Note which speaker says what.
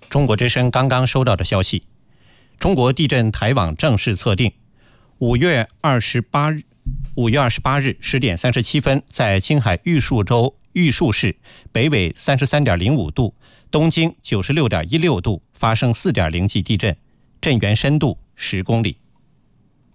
Speaker 1: 中国之声刚刚收到的消息，中国地震台网正式测定，5月28日10点37分，在青海玉树州玉树市北纬33.05度、东经96.16度发生4.0级地震，震源深度10公里。